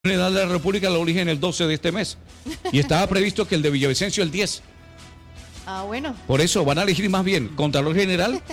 General de la República lo eligen el 12 de este mes. Y estaba previsto que el de Villavicencio el 10. Ah, bueno. Por eso van a elegir más bien Contralor General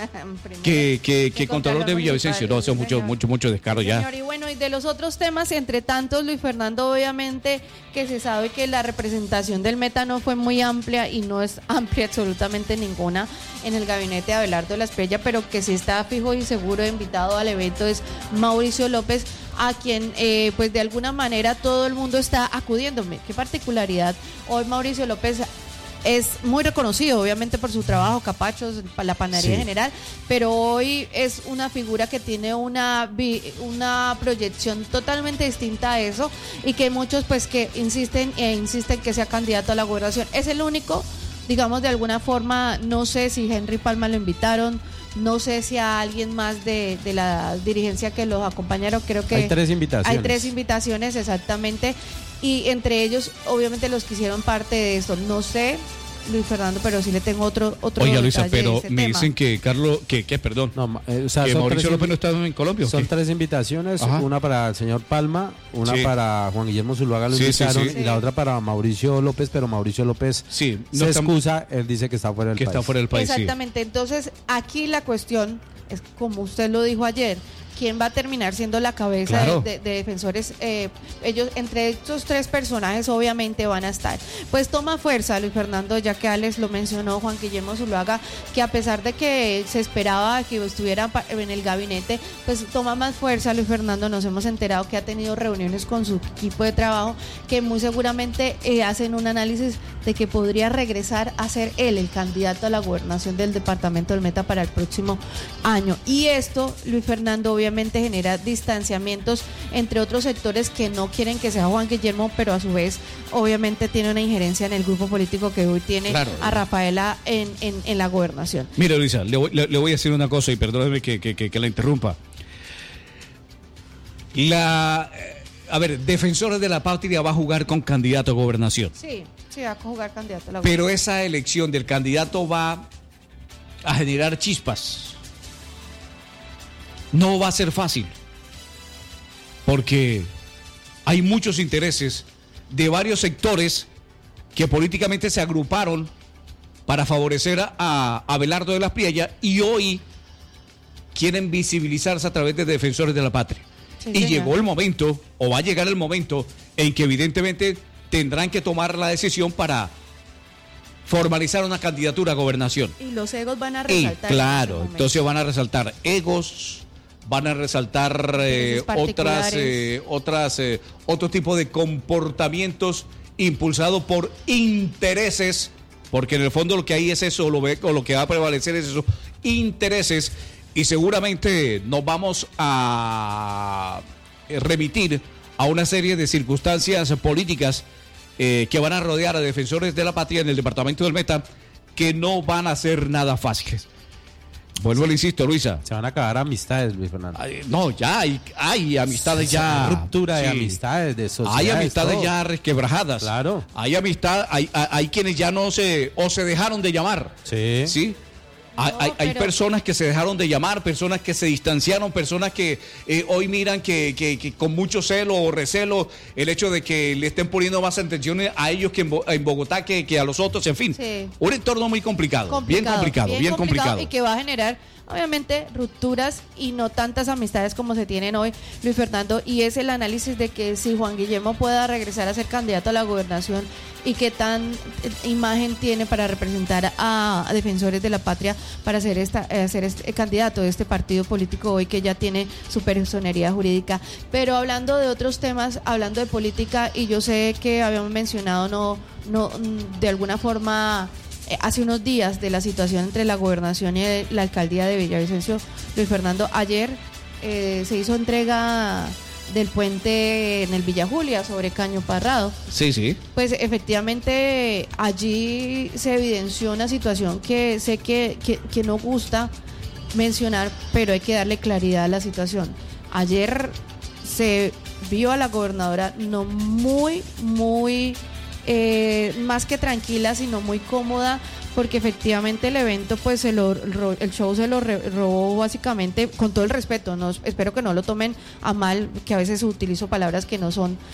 que Contralor de Villavicencio. No, eso es mucho descaro ya. Señor, y bueno, y de los otros temas, entre tantos, Luis Fernando, obviamente que se sabe que la representación del Meta no fue muy amplia y no es amplia absolutamente ninguna en el gabinete de Abelardo Lasprilla, pero que sí está fijo y seguro invitado al evento es Mauricio López, a quien pues de alguna manera todo el mundo está acudiéndome. Qué particularidad. Hoy Mauricio López es muy reconocido, obviamente, por su trabajo, Capachos, la panadería general, pero hoy es una figura que tiene una proyección totalmente distinta a eso y que muchos pues que insisten que sea candidato a la gobernación. Es el único, digamos, de alguna forma, no sé si Henry Palma lo invitaron, no sé si a alguien más de la dirigencia que los acompañaron, creo que hay 3 invitaciones. Hay 3 invitaciones, exactamente, y entre ellos, obviamente, los que hicieron parte de esto. No sé, Luis Fernando, pero sí le tengo otro Oiga, Luisa, pero me tema. Dicen que Carlos, que perdón, o sea, que Mauricio López no está en Colombia. Son 3 invitaciones, una para el señor Palma, una para Juan Guillermo Zuluaga, lo invitaron, y la otra para Mauricio López, pero Mauricio López se excusa, él dice que está fuera del país. Exactamente, entonces aquí la cuestión es, como usted lo dijo ayer, ¿quién va a terminar siendo la cabeza de defensores? Ellos, entre estos 3 personajes, obviamente van a estar. Pues toma fuerza, Luis Fernando, ya que Alex lo mencionó, Juan Guillermo Zuluaga, que a pesar de que se esperaba que estuviera en el gabinete, pues toma más fuerza, Luis Fernando. Nos hemos enterado que ha tenido reuniones con su equipo de trabajo, que muy seguramente hacen un análisis de que podría regresar a ser él el candidato a la gobernación del departamento del Meta para el próximo año. Y esto, Luis Fernando, obviamente genera distanciamientos entre otros sectores que no quieren que sea Juan Guillermo, pero a su vez obviamente tiene una injerencia en el grupo político que hoy tiene a Rafaela en la gobernación. Mira, Luisa, le voy a decir una cosa y perdóneme que la interrumpa. A ver, Defensores de la Patria va a jugar con candidato a gobernación. Sí, va a jugar candidato a la gobernación. Pero esa elección del candidato va a generar chispas. No va a ser fácil, porque hay muchos intereses de varios sectores que políticamente se agruparon para favorecer a Abelardo de Lasprilla y hoy quieren visibilizarse a través de Defensores de la Patria. Sí, y llegó el momento, o va a llegar el momento, en que evidentemente tendrán que tomar la decisión para formalizar una candidatura a gobernación. Y los egos van a resaltar. Claro, entonces van a resaltar egos, van a resaltar otro tipo de comportamientos impulsados por intereses, porque en el fondo lo que hay es eso, lo que va a prevalecer es eso, intereses, y seguramente nos vamos a remitir a una serie de circunstancias políticas que van a rodear a Defensores de la Patria en el departamento del Meta, que no van a ser nada fáciles. Vuelvo, le insisto, Luisa. Se van a acabar amistades, Luis Fernando. No, ya hay amistades ya. Ruptura de amistades, de sociedades. Hay amistades ya resquebrajadas. Claro. Hay amistad, hay quienes ya no se dejaron de llamar. Sí. Hay personas que se dejaron de llamar, personas que se distanciaron, personas que hoy miran que con mucho celo o recelo el hecho de que le estén poniendo más atención a ellos que en Bogotá que a los otros, en fin. Sí. Un entorno muy complicado. Bien complicado. Y que va a generar, obviamente, rupturas y no tantas amistades como se tienen hoy, Luis Fernando, y es el análisis de que si Juan Guillermo pueda regresar a ser candidato a la gobernación y qué tan imagen tiene para representar a Defensores de la Patria para ser este candidato de este partido político hoy que ya tiene su personería jurídica. Pero hablando de otros temas, hablando de política, y yo sé que habíamos mencionado no de alguna forma hace unos días de la situación entre la gobernación y la alcaldía de Villavicencio, Luis Fernando, ayer se hizo entrega del puente en el Villa Julia sobre Caño Parrado. Sí. Pues efectivamente allí se evidenció una situación que sé que no gusta mencionar, pero hay que darle claridad a la situación. Ayer se vio a la gobernadora no muy más que tranquila, sino muy cómoda, porque efectivamente el evento, pues el show se lo robó básicamente, con todo el respeto, no, espero que no lo tomen a mal, que a veces utilizo palabras que no son,